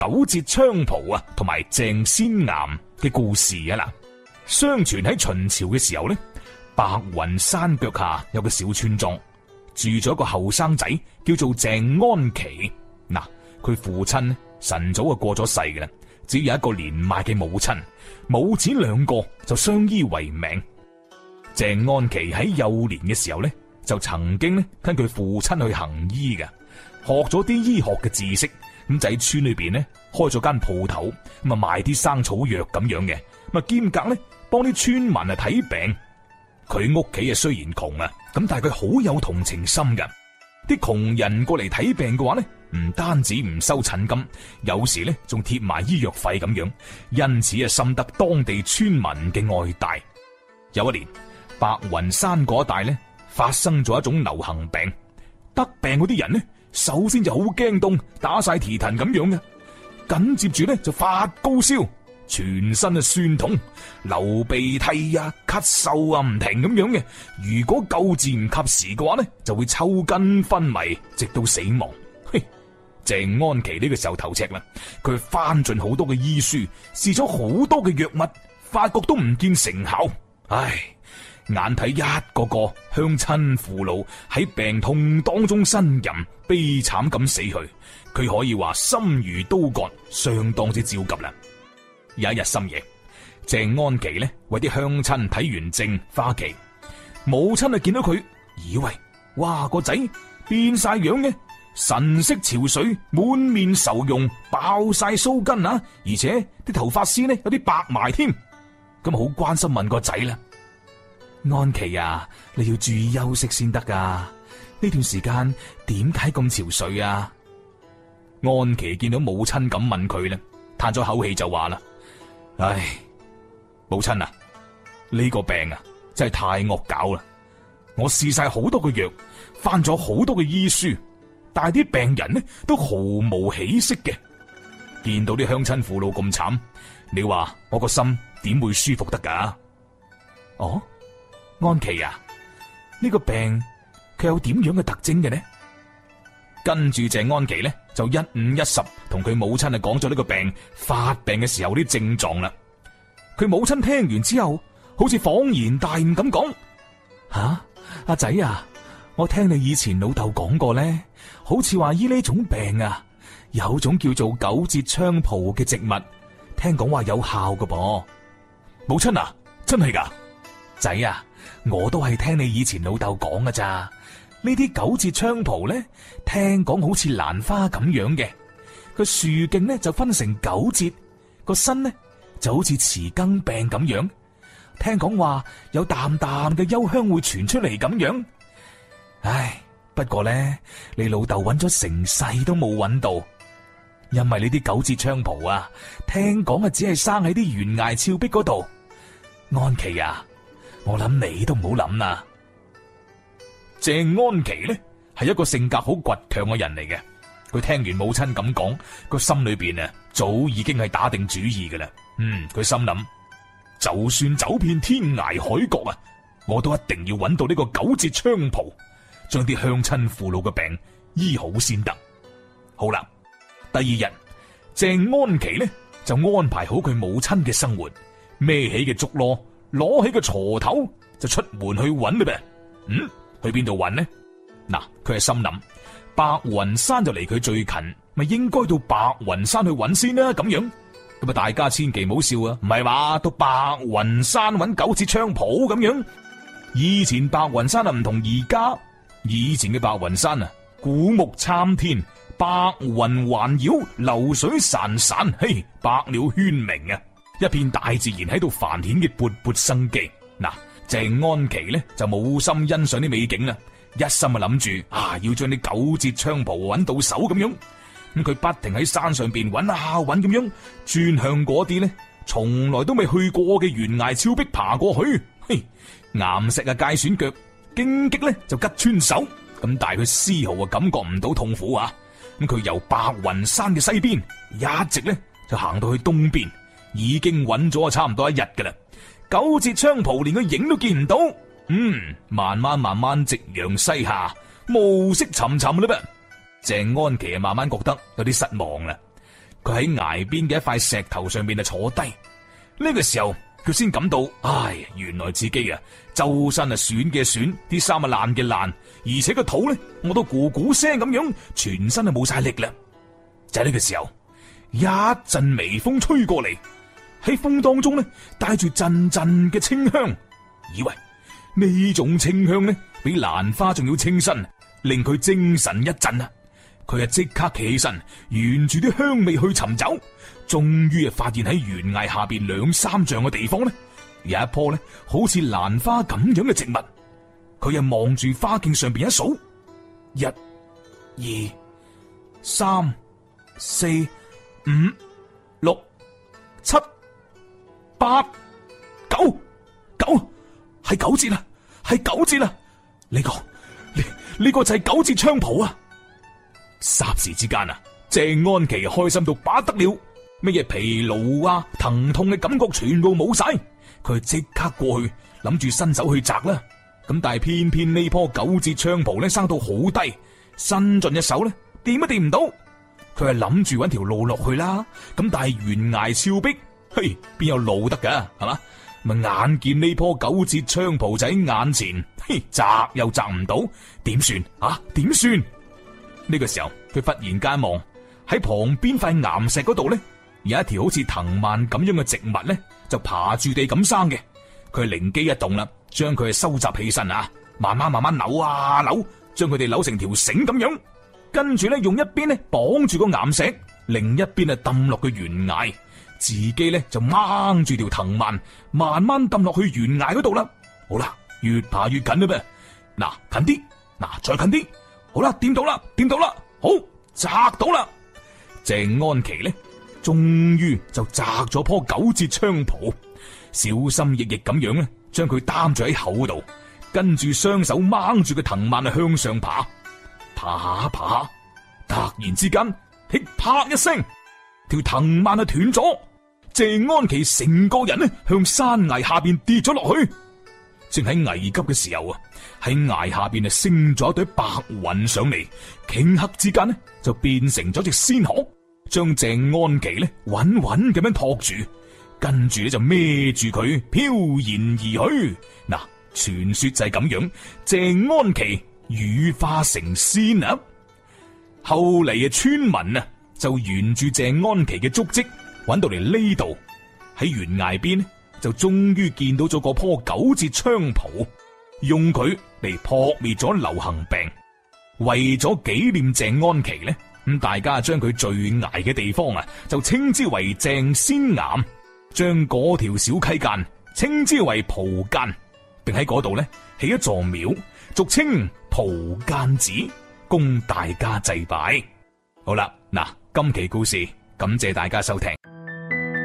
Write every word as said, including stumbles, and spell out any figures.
九節菖蒲啊，同埋鄭仙岩嘅故事啊嗱。相傳喺秦朝嘅時候呢，白雲山腳下有個小村莊，住咗一個後生仔叫做鄭安琪。嗱，佢父親呢晨早就過咗世嘅啦，只有一個年邁嘅母親，母子兩個就相依為命。鄭安琪喺幼年嘅時候呢，就曾經呢跟佢父親去行醫嘅，學咗啲醫學嘅知識。咁就喺村裏邊呢開咗間鋪頭，咁啊賣啲生草藥咁樣嘅，咁啊兼隔呢幫啲村民啊睇病。佢屋企啊雖然窮啊，咁但係佢好有同情心噶。啲窮人過嚟睇病嘅話呢，唔單止唔收診金，有時呢仲貼埋醫藥費咁樣，因此啊深得當地村民嘅愛戴。有一年，白雲山嗰帶呢發生咗一種流行病，得病嗰啲人呢，首先就好驚凍，打晒蹄騰咁樣嘅，緊接住咧就發高燒，全身啊酸痛，流鼻涕啊、咳嗽啊唔停咁樣嘅。如果救治唔及時嘅話呢，就會抽筋昏迷，直到死亡。嘿，鄭安琪呢個時候頭赤啦，佢翻盡好多嘅醫書，試咗好多嘅藥物，發覺都唔見成效。唉，眼睇一個個鄉親父老喺病痛當中呻吟，悲慘咁死去，佢可以話心如刀割，相當之焦急啦。有一日深夜，鄭安琪呢為啲鄉親睇完症花期，母親啊見到佢，以為哇個仔變晒樣嘅，神色憔悴，滿面愁容，爆晒鬚根啊，而且啲頭髮絲呢有啲白埋添，咁好關心問個仔啦。安琪啊，你要注意休息先得噶。呢段時間點解咁憔悴啊？安琪見到母親咁問佢咧，嘆咗口氣就話啦：唉，母親啊，呢個病啊真係太惡搞啦！我試晒好多嘅藥，翻咗好多嘅醫書，但係啲病人呢都毫無起色嘅。見到啲鄉親父老咁慘，你話我個心點會舒服得噶？哦？安琪啊，呢個病佢有點樣嘅特徵嘅呢？跟住鄭安琪呢就一五一十同佢母親啊講咗呢個病發病嘅時候啲症狀啦。佢母親聽完之後，好似恍然大悟咁講：吓，阿仔啊，我聽你以前老豆講過呢，好似話醫呢種病啊，有種叫做九節菖蒲嘅植物，聽講話有效㗎噃。母親啊，真係噶？仔啊，我都係聽你以前老豆講㗎咋。呢啲九節菖蒲咧，聽講好似蘭花咁樣嘅，個樹徑呢就分成九節，個身呢就好似匙羹病咁樣。聽講話有淡淡嘅幽香會傳出嚟咁樣。唉，不過咧，你老豆揾咗成世都冇揾到，因為呢啲九節菖蒲啊，聽講啊只係生喺啲懸崖峭壁嗰度。安琪啊，我諗你都唔好諗啦。鄭安琪呢係一個性格好倔強嘅人嚟嘅，佢聽完母親咁講，個心裏邊啊早已經係打定主意噶啦。嗯，佢心諗，就算走遍天涯海角啊，我都一定要揾到呢個九節菖蒲，將啲鄉親父老嘅病醫好先得。好啦，第二日鄭安琪呢就安排好佢母親嘅生活，孭起嘅竹籮，攞起個鋤頭就出門去揾啦噃。嗯，去邊度揾呢？嗱，佢係心諗白雲山就離佢最近，咪應該到白雲山去揾先啦。咁樣咁啊，大家千祈唔好笑啊！唔係話到白雲山揾九節菖蒲咁樣。以前白雲山啊唔同而家，以前嘅白雲山啊，古木參天，白雲環繞，流水潺潺，嘿，百鳥喧鳴啊！一片大自然喺度繁衍嘅勃勃生機。嗱，鄭安琪呢就冇心欣賞啲美景啦，一心啊諗住啊要將啲九節菖蒲揾到手咁樣。咁佢不停喺山上邊揾下揾咁樣，轉向嗰啲呢從來都未去過嘅懸崖峭壁爬過去。嘿，岩石啊界損腳，荊棘呢就吉穿手，咁但係佢絲毫啊感覺唔到痛苦啊。咁佢由白雲山嘅西邊一直呢就行到去東邊，已經揾咗差唔多一日噶啦。九節菖蒲連個影都見唔到。嗯，慢慢慢慢夕陽西下，暮色沉沉啦噃。鄭安琪啊慢慢覺得有啲失望啦。 佢喺崖邊嘅一塊石頭上面啊坐低。呢個時候佢先感到，唉，原來自己啊周身啊損嘅損，啲衫啊爛嘅爛，而且個肚咧我都咕咕聲咁樣，全身啊冇晒力啦。就喺呢個時候，一陣微風吹過嚟，喺風當中咧帶住陣陣嘅清香，以為呢種清香咧比蘭花仲要清新，令佢精神一振啊！佢啊即刻企起身，沿住啲香味去尋找，終於啊發現喺懸崖下邊兩三丈嘅地方咧，有一棵咧好似蘭花咁樣嘅植物。佢又望住花徑上邊一數，一、二、三、四、五、六、七、八、九，九係九節啦，係九節啦！呢個呢呢個就係九節菖蒲啊！霎時之間啊，鄭安琪開心到不得了，乜嘢疲勞啊、疼痛嘅感覺全部冇晒，佢即刻過去諗住伸手去摘啦。咁但係偏偏呢棵九節菖蒲咧生到好低，伸盡隻手咧掂都掂唔到。佢係諗住搵條路落去啦，咁但係懸崖峭壁，嘿，邊有路得噶，係嘛？咪眼見呢棵九節菖蒲就喺眼前，嘿，摘又摘唔到，點算啊？點算？呢個時候，佢忽然間望喺旁邊塊岩石嗰度咧，有一條好似藤蔓咁樣嘅植物咧，就爬住地咁生嘅。佢靈機一動啦，將佢收集起身啊，慢慢慢慢扭啊扭，將佢哋扭成條繩咁樣，跟住咧用一邊咧綁住個岩石，另一邊啊抌落個懸崖，自己咧就掹住條藤蔓，慢慢抌落去懸崖嗰度啦。好啦，越爬越近啦噃，嗱近啲，嗱再近啲。好啦，掂到啦，掂到啦，好，摘到啦！鄭安琪咧，終於就摘咗棵九節菖蒲，小心翼翼咁樣咧，將佢擔住喺口度，跟住雙手掹住個藤蔓啊向上爬，爬下爬下，突然之間，噼啪一聲，條藤蔓啊斷咗，鄭安琪成個人咧向山崖下邊跌咗落去。正喺危急嘅時候啊，喺崖下邊啊升咗一堆白雲上嚟，頃刻之間呢就變成咗隻仙鶴，將鄭安琪咧穩穩咁樣托住，跟住咧就孭住佢飄然而去。嗱，傳說就係咁樣，鄭安琪羽化成仙啊！後嚟嘅村民啊就沿住鄭安琪嘅足跡揾到嚟呢度，喺懸崖邊就終於見到咗嗰棵九節菖蒲，用佢嚟撲滅咗流行病。為咗紀念鄭安琪咧，咁大家將佢墜崖嘅地方啊，就稱之為鄭仙岩，將嗰條小溪澗稱之為蒲澗，並喺嗰度咧起一座廟，俗稱蒲澗寺，供大家祭拜。好啦，嗱，今期故事感謝大家收聽。